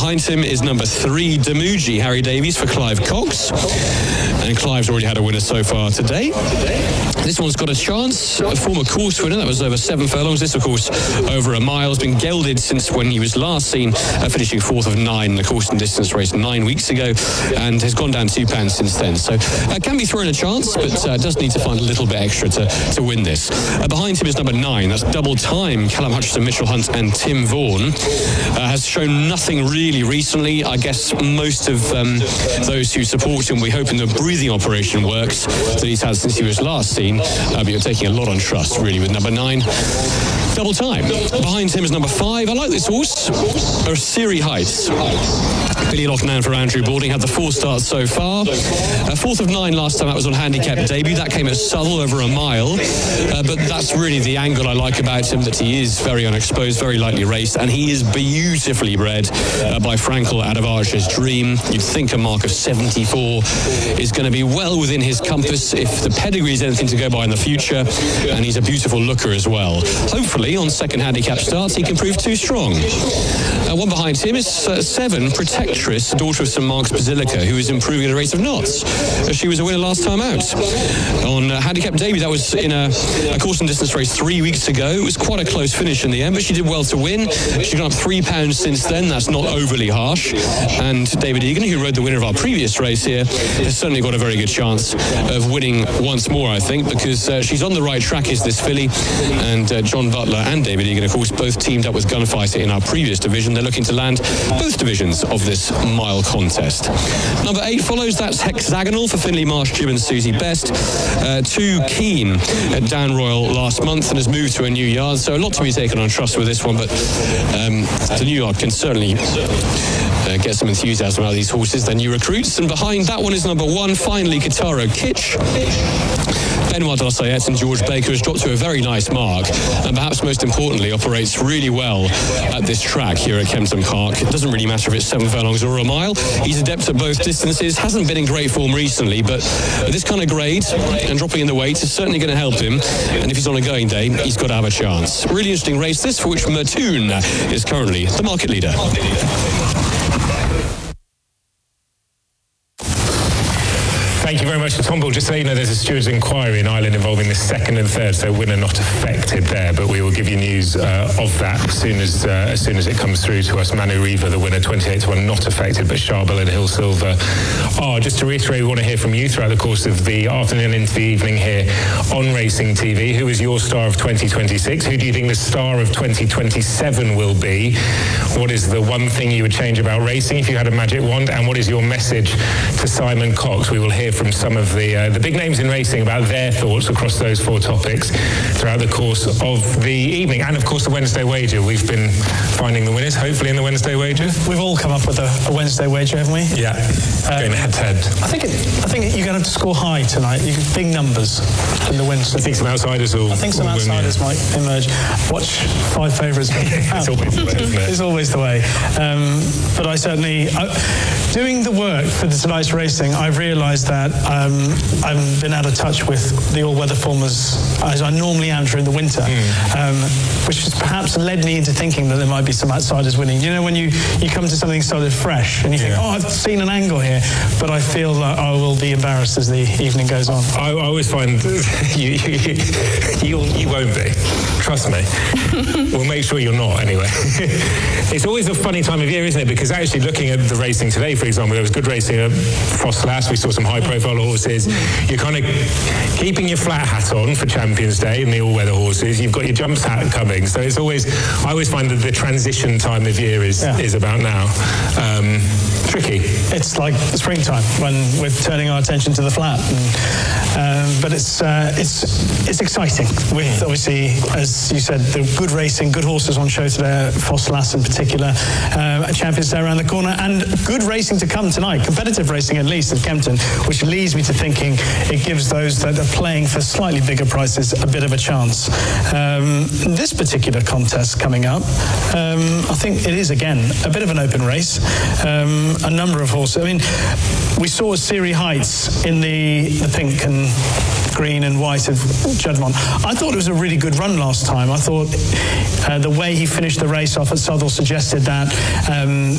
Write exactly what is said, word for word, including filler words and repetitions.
behind him is number three, Demuji, Harry Davies for Clive Cox. And Clive's already had a winner so far today. This one's got a chance. A former course winner, that was over seven furlongs. This, of course, over a mile. Has been gelded since when he was last seen uh, finishing fourth of nine in the course and distance race nine weeks ago, and has gone down two pounds since then. So uh, can be thrown a chance, but uh, does need to find a little bit extra to, to win this. Uh, behind him is number nine. That's Double Time. Callum Hutchinson, Mitchell Hunt and Tim Vaughan. Uh, has shown nothing really recently. I guess most of um, those who support him, we hope in the breathing operation works that he's had since he was last seen. Uh, but you're taking a lot on trust, really, with number nine. Double Time. Behind him is number five. I like this horse. Osiri Heights. Billy Loughnane for Andrew Balding. Had the four starts so far. Uh, fourth of nine last time. That was on handicap debut. That came at Southwell over a mile. Uh, but that's really the angle I like about him, that he is very unexposed, very lightly raced, and he is beautifully bred uh, by Frankel out of Archer's Dream. You'd think a mark of seventy-four is going to be well within his compass if the pedigree is anything to go by in the future, and he's a beautiful looker as well. Hopefully, on second handicap starts, he can prove too strong. Uh, one behind him is uh, seven, Protectress, daughter of Saint Mark's Basilica, who is improving at a rate of knots. Uh, she was a winner last time out. On uh, handicap debut, that was in a, a course and distance race three weeks ago. It was quite a close finish in the end, but she did well to win. She's gone up three pounds since then. That's not overly harsh. And David Egan, who rode the winner of our previous race here, has certainly got a very good chance of winning once more, I think, because uh, she's on the right track, is this filly. And uh, John Butler and David Egan, of course, both teamed up with Gunfighter in our previous division. They're looking to land both divisions of this mile contest. Number eight follows. That's Hexagonal for Finley Marsh, Jim and Susie Best. Uh, Too Keen at Down Royal last month and has moved to a new yard, so a lot to be taken on trust with this one, but um, the new yard can certainly uh, get some enthusiasm out of these horses. They're new recruits, and behind that one is number one, finally, Kataro Kitsch. Benoit Dossayet and George Baker has dropped to a very nice mark, and perhaps most importantly operates really well at this track here at Kempton Park. It doesn't really matter if it's seven furlongs or a mile. He's adept at both distances, hasn't been in great form recently, but at this kind of grade and dropping in the weight is certainly going to help him, and if he's on a going day, he's got to have a chance. Really interesting race this, for which Mertoon is currently the market leader. Thank you very much to Tom Ball. Just so you know, there's a steward's inquiry in Ireland involving the second and third, so winner not affected there, but we will give you news uh, of that as soon as uh, as soon as it comes through to us. Manu Riva, the winner, twenty-eight to one, not affected, but Charbel and Hill Silver are. Just to reiterate, we want to hear from you throughout the course of the afternoon into the evening here on Racing T V. Who is your star of twenty twenty-six? Who do you think the star of twenty twenty-seven will be? What is the one thing you would change about racing if you had a magic wand? And what is your message to Simon Cox? We will hear from some of the uh, the big names in racing about their thoughts across those four topics throughout the course of the evening. And of course the Wednesday wager. We've been finding the winners, hopefully, in the Wednesday wager. We've all come up with a, a Wednesday wager, haven't we? Yeah, um, going head to head. I think it, I think you're going to have to score high tonight. You big numbers in the Wednesday. I think some outsiders will. I think some outsiders win, yeah. might emerge. Watch five favourites. It's always the way, isn't it? It's always the way. Um, but I certainly, I, doing the work for the tonight's racing, I've realised that um, I've been out of touch with the all-weather form as, as I normally am during the winter, mm. um, which has perhaps led me into thinking that there might be some outsiders winning. You know, when you, you come to something sort of fresh and you think, yeah. oh, I've seen an angle here, but I feel that I will be embarrassed as the evening goes on. I, I always find you, you, you, you won't be. Trust me. We'll make sure you're not, anyway. It's always a funny time of year, isn't it? Because actually looking at the racing today, for example, there was good racing at Frostlass. We saw some high-profile horses. You're kind of keeping your flat hat on for Champions Day and the all-weather horses. You've got your jumps hat coming. So it's always, I always find that the transition time of year is, yeah. is about now. Um, tricky. It's like springtime when we're turning our attention to the flat. And, um, but it's, uh, it's, it's exciting with, obviously, as you said, the good racing, good horses on show today, Frostlass in particular, uh, a Champions Day around the corner, and good racing to come tonight, competitive racing at least at Kempton, which leads me to thinking it gives those that are playing for slightly bigger prices a bit of a chance. Um, this particular contest coming up, um, I think it is again a bit of an open race. Um, a number of horses. I mean, we saw Osiri Heights in the, the pink and green and white of Juddmonte. I thought it was a really good run last time. I thought uh, the way he finished the race off at Southwell suggested that um,